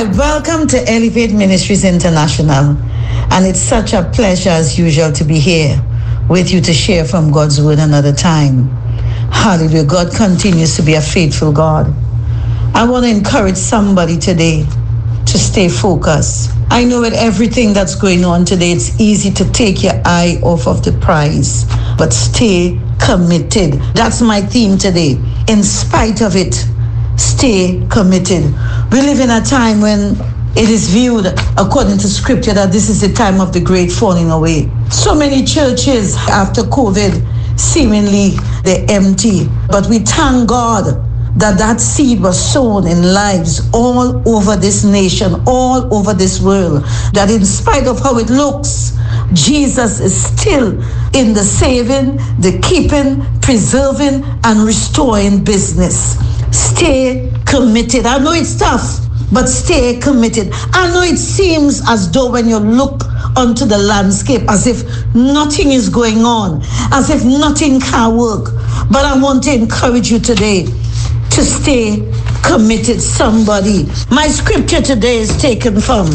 right, welcome to Elevate Ministries International. And it's such a pleasure as usual to be here with you to share from God's word another time. Hallelujah. God continues to be a faithful God. I want to encourage somebody today to stay focused. I know with everything that's going on today, it's easy to take your eye off of the prize, but stay committed. That's my theme today. In spite of it, stay committed. We live in a time when it is viewed according to scripture that this is the time of the great falling away. So many churches after COVID, seemingly they're empty. But we thank God that seed was sown in lives all over this nation, all over this world, that in spite of how it looks, Jesus is still in the saving, the keeping, preserving, and restoring business. Stay committed. I know it's tough, but stay committed. I know it seems as though when you look onto the landscape as if nothing is going on, as if nothing can work. But I want to encourage you today to stay committed, somebody. My scripture today is taken from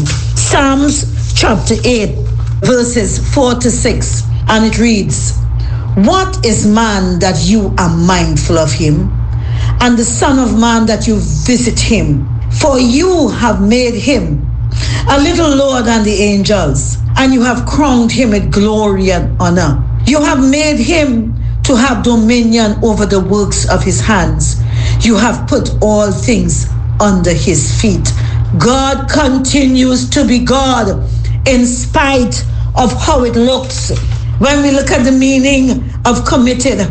Psalms chapter 8, verses 4-6, and it reads, "What is man that you are mindful of him, and the Son of Man that you visit him? For you have made him a little lower than the angels, and you have crowned him with glory and honor. You have made him to have dominion over the works of his hands. You have put all things under his feet." God continues to be God in spite of how it looks. When we look at the meaning of committed,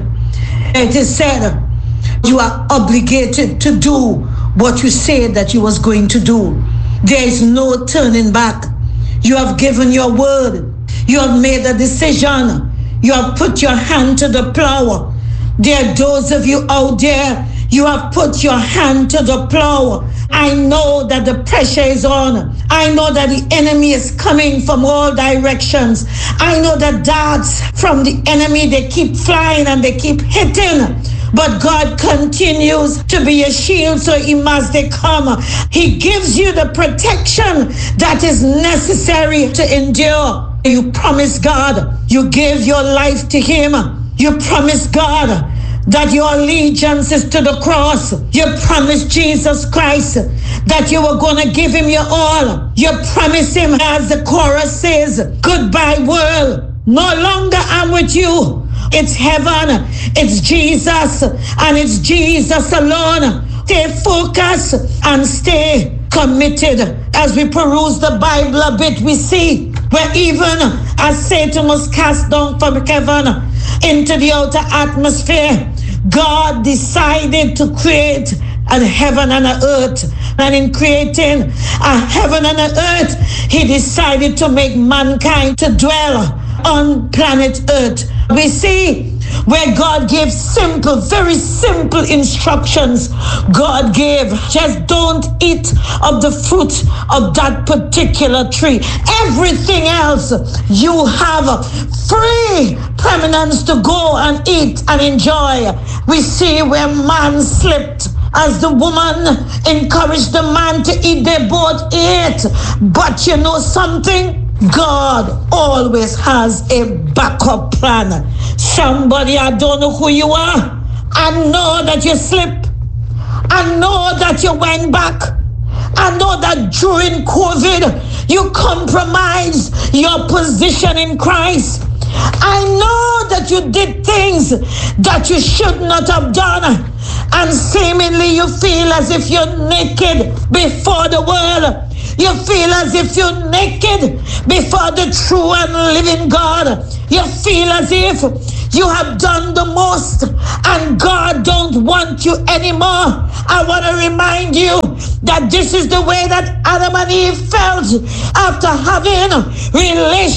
it is said, you are obligated to do what you said that you was going to do. There is no turning back. You have given your word. You have made a decision. You have put your hand to the plow. There are those of you out there, you have put your hand to the plow. I know that the pressure is on. I know that the enemy is coming from all directions. I know that darts from the enemy, they keep flying and they keep hitting. But God continues to be a shield, so he must come. He gives you the protection that is necessary to endure. You promise God, you give your life to him. You promise God that your allegiance is to the cross. You promise Jesus Christ that you were going to give him your all. You promise him, as the chorus says, "Goodbye world, no longer I'm with you. It's heaven, it's Jesus, and it's Jesus alone." Stay focused and stay committed. As we peruse the Bible a bit, we see where even as Satan was cast down from heaven into the outer atmosphere, God decided to create a heaven and an earth. And in creating a heaven and an earth, he decided to make mankind to dwell on planet earth. We see where God gave simple, very simple instructions. God gave, just don't eat of the fruit of that particular tree. Everything else, you have free permanence to go and eat and enjoy. We see where man slipped as the woman encouraged the man to eat, they both ate. But you know something? God always has a backup plan. Somebody, I don't know who you are. I know that you slipped. I know that you went back. I know that during COVID, you compromised your position in Christ. I know that you did things that you should not have done. And seemingly you feel as if you're naked before the world. You feel as if you're naked before the true and living God. You feel as if you have done the most and God don't want you anymore. I want to remind you that this is the way that Adam and Eve felt after having relations